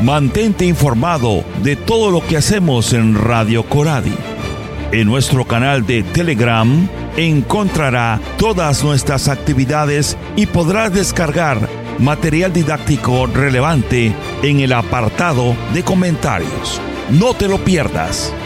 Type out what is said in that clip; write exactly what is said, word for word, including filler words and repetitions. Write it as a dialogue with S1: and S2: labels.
S1: Mantente informado de todo lo que hacemos en Radio Coradi. En nuestro canal de Telegram encontrará todas nuestras actividades y podrás descargar material didáctico relevante en el apartado de comentarios. No te lo pierdas.